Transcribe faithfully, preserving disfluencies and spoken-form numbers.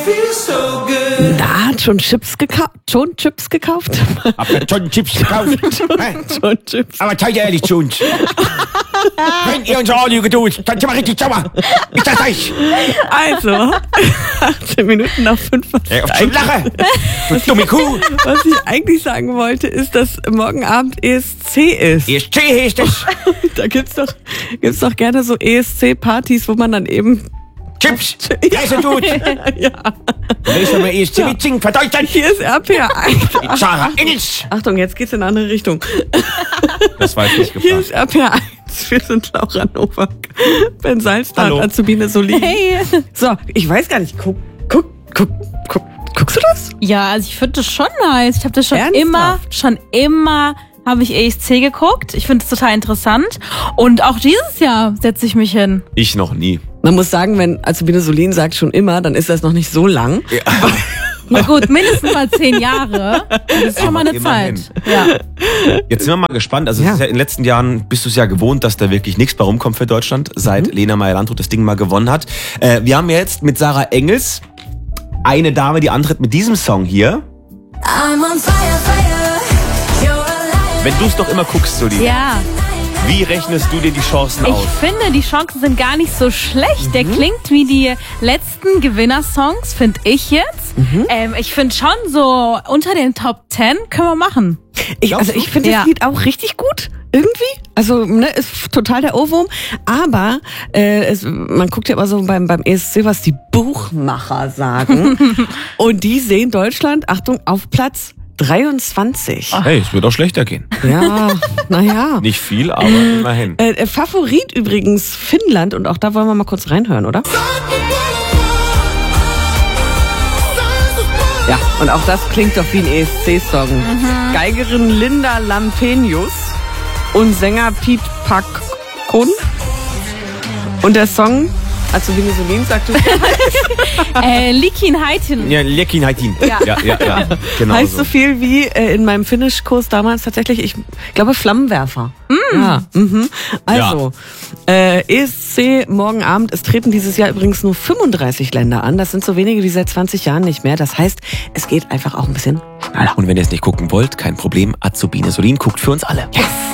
Da hat schon Chips gekauft. Schon Chips gekauft? Hab mir schon Chips gekauft. schon, schon Chips. Aber seid ihr ehrlich zu uns. Wenn ihr uns anlügen tut, dann sind wir richtig sauer. Ich sag's euch. Also, achtzehn Minuten nach fünf. Was, Ja, auf ich schon lache. Du dumme Kuh. was ich eigentlich sagen wollte, ist, dass morgen Abend E S C ist. E S C heißt es. Da gibt's doch, gibt's doch gerne so E S C-Partys, wo man dann eben... Chips. Essen tut. Ja. Weißt du, wenn wir E S C mitsingen für Deutschland? Hier ist R P R eins. Sarah Engels. Achtung, jetzt geht's in eine andere Richtung. Das war jetzt nicht Hier gefragt. ist R P R eins. Wir sind Laura Nowak, Ben Salzner Hallo. und Azubine Solin. Hey. So, ich weiß gar nicht. Guck, guck, guck, guck. Guckst du das? Ja, also ich finde das schon nice. Ich habe das schon Ernsthaft? immer, schon immer habe ich E S C geguckt. Ich finde es total interessant. Und auch dieses Jahr setze ich mich hin. Ich noch nie. Man muss sagen, wenn Azubine Solin sagt schon immer, dann ist das noch nicht so lang. Na gut, mindestens mal zehn Jahre. Das ist schon mal eine immerhin. Zeit. Ja. Jetzt sind wir mal gespannt. Also Ja. es ist ja in den letzten Jahren bist du es ja gewohnt, dass da wirklich nichts bei rumkommt für Deutschland, seit Mhm. Lena Meyer-Landrut das Ding mal gewonnen hat. Äh, wir haben jetzt mit Sarah Engels eine Dame, die antritt mit diesem Song hier. I'm on fire, fire. You're alive. Wenn du es doch immer guckst, Soli, Ja. wie rechnest du dir die Chancen Ich aus? finde, die Chancen sind gar nicht so schlecht. Der klingt wie die letzten Gewinnersongs, finde ich jetzt. Ähm, ich finde schon so unter den Top Ten können wir machen. Ich, Glaubst also du? ich finde Ja. das Lied auch richtig gut. Irgendwie. Also, ne, ist total der Ohrwurm. Aber äh, es, man guckt ja immer so beim, beim E S C, was die Buchmacher sagen. Und die sehen Deutschland, Achtung, auf Platz dreiundzwanzig. Hey, es wird auch schlechter gehen. Ja, naja. Nicht viel, aber immerhin. Äh, äh, Favorit übrigens Finnland. Und auch da wollen wir mal kurz reinhören, oder? Ja, und auch das klingt doch wie ein E S C-Song. Geigerin Linda Lampenius und Sänger Pete Pakon. Und der Song, also wie Solin sagt, Äh, Likin Haitin. Ja, Lekin Haitin. Ja. ja, ja, ja. Genau heißt so so. viel wie äh, in meinem Finnischkurs damals tatsächlich, ich glaube, Flammenwerfer. Ja, mhm. Also, äh, E S C morgen Abend. Es treten dieses Jahr übrigens nur fünfunddreißig Länder an. Das sind so wenige wie seit zwanzig Jahren nicht mehr. Das heißt, es geht einfach auch ein bisschen schneller. Und wenn ihr es nicht gucken wollt, kein Problem. Azubine Solin guckt für uns alle. Yes!